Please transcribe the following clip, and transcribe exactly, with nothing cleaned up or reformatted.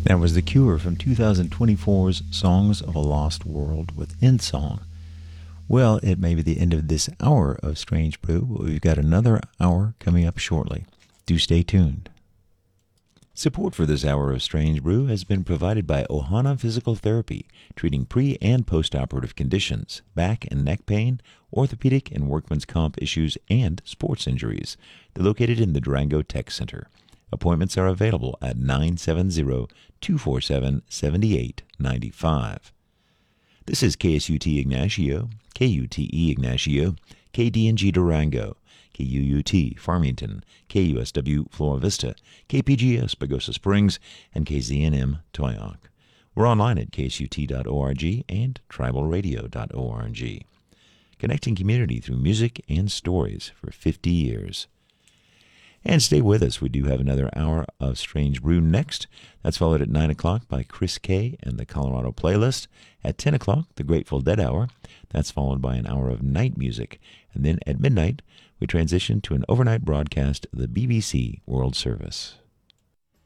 That was The Cure from two thousand twenty-four's Songs of a Lost World with End Song. Well, it may be the end of this hour of Strange Brew, but we've got another hour coming up shortly. Do stay tuned. Support for this hour of Strange Brew has been provided by Ohana Physical Therapy, treating pre- and post-operative conditions, back and neck pain, orthopedic and workman's comp issues, and sports injuries. They're located in the Durango Tech Center. Appointments are available at nine seven zero, two four seven, seven eight nine five. This is K S U T Ignacio, K U T E Ignacio, K D N G Durango, K U U T Farmington, K U S W Flora Vista, K P G S Pagosa Springs, and K Z N M Toyoak. We're online at k s u t dot org and tribal radio dot org. Connecting community through music and stories for fifty years. And stay with us. We do have another hour of Strange Brew next. That's followed at nine o'clock by Chris K. and the Colorado Playlist. At ten o'clock, the Grateful Dead Hour. That's followed by an hour of night music. And then at midnight, we transition to an overnight broadcast of the B B C World Service.